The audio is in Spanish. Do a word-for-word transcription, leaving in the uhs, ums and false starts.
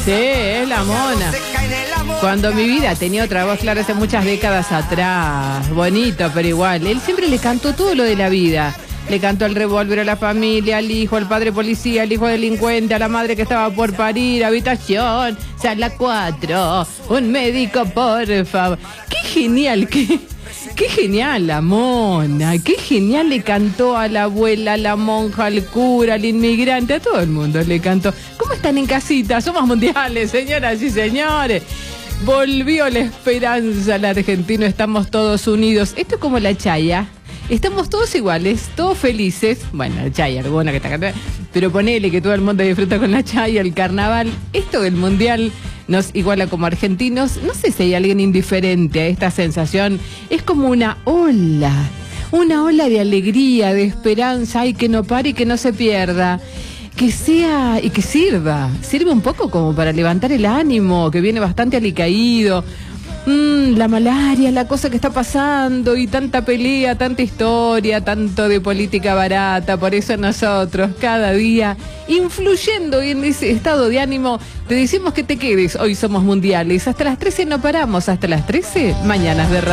Sí, es la mona. Cuando mi vida tenía otra voz, claro, hace muchas décadas atrás. Bonito, pero igual. Él siempre le cantó todo lo de la vida. Le cantó al revólver, a la familia, al hijo, al padre policía, al hijo delincuente, a la madre que estaba por parir, habitación, sala cuatro, un médico, por favor. ¡Qué genial! ¡Qué, qué genial la mona! ¡Qué genial le cantó a la abuela, a la monja, al cura, al inmigrante! A todo el mundo le cantó. ¿Cómo están en casita? Somos mundiales, señoras y señores. Volvió la esperanza al argentino, estamos todos unidos. Esto es como la chaya. Estamos todos iguales, todos felices. Bueno, la chaya, alguna que está acá, pero ponele que todo el mundo disfruta con la chaya, el carnaval. Esto del mundial nos iguala como argentinos. No sé si hay alguien indiferente a esta sensación. Es como una ola, una ola de alegría, de esperanza. Ay, que no pare y que no se pierda. Que sea y que sirva. Sirve un poco como para levantar el ánimo, que viene bastante alicaído. Mm, la malaria, la cosa que está pasando y tanta pelea, tanta historia, tanto de política barata. Por eso nosotros cada día, influyendo en ese estado de ánimo, te decimos que te quedes. Hoy somos mundiales. Hasta las trece no paramos. Hasta las trece, mañanas de radio.